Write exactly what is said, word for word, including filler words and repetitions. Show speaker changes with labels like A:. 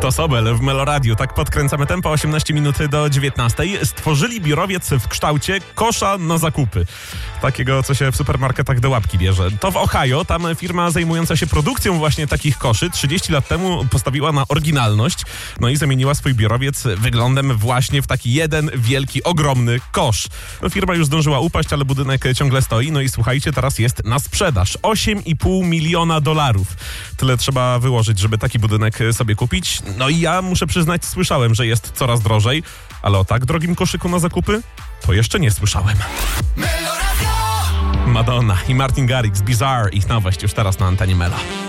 A: To Sobel w Meloradiu. Tak podkręcamy tempo, osiemnaście minut do dziewiętnastej. Stworzyli biurowiec w kształcie kosza na zakupy. Takiego, co się w supermarketach do łapki bierze. To w Ohio. Tam firma zajmująca się produkcją właśnie takich koszy trzydzieści lat temu postawiła na oryginalność. No i zamieniła swój biurowiec wyglądem właśnie w taki jeden wielki, ogromny kosz. No firma już zdążyła upaść, ale budynek ciągle stoi. No i słuchajcie, teraz jest na sprzedaż. osiem i pół miliona dolarów. Tyle trzeba wyłożyć, żeby taki budynek sobie kupić. No i ja muszę przyznać, słyszałem, że jest coraz drożej, ale o tak drogim koszyku na zakupy to jeszcze nie słyszałem. Madonna i Martin Garrix, Bizarre, ich nowość już teraz na antenie Mela.